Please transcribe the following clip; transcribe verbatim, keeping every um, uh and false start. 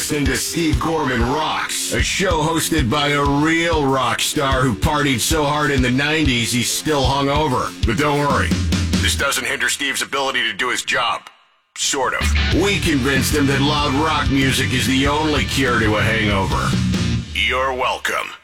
listening to Steve Gorman Rocks, a show hosted by a real rock star who partied so hard in the nineties he's still hungover. But don't worry, this doesn't hinder Steve's ability to do his job. Sort of. We convinced him that loud rock music is the only cure to a hangover. You're welcome.